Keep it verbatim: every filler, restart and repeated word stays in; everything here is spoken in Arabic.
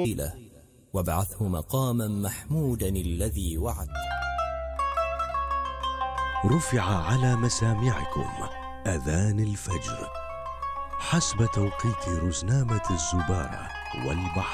وابعثه مقاما محمودا الذي وعد. رفع على مسامعكم أذان الفجر حسب توقيت رزنامة الزبارة والبحر.